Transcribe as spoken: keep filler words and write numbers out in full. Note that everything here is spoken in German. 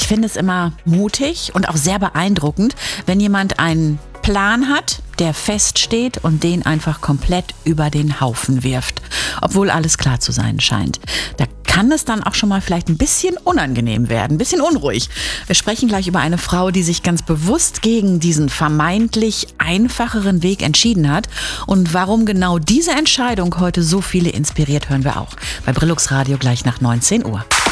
finde es immer mutig und auch sehr beeindruckend, wenn jemand einen Plan hat, der feststeht und den einfach komplett über den Haufen wirft, obwohl alles klar zu sein scheint. Da kann es dann auch schon mal vielleicht ein bisschen unangenehm werden, ein bisschen unruhig. Wir sprechen gleich über eine Frau, die sich ganz bewusst gegen diesen vermeintlich einfacheren Weg entschieden hat. Und warum genau diese Entscheidung heute so viele inspiriert, hören wir auch bei Brillux Radio gleich nach neunzehn Uhr.